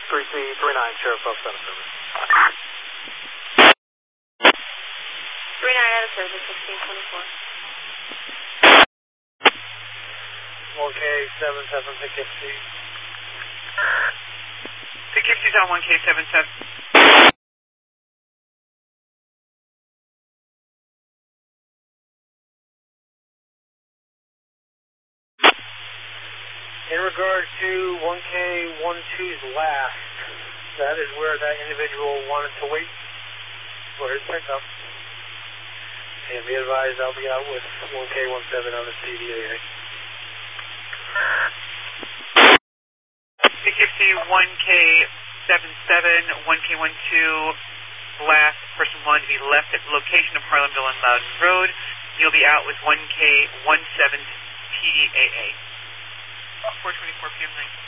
3C39, Sheriff of Center Service. 39 out of service, 1624. 1K77 Poughkeepsie. Poughkeepsie's on 1K77. In regard to 1K12's last, that is where that individual wanted to wait for his pickup. And be advised, I'll be out with 1K17 on the CDA. Poughkeepsie 1K77, 1K12, last person wanted to be left at the location of Harlemville and Loudon Road. You'll be out with 1K17 TAA. 4:24 p.m. night.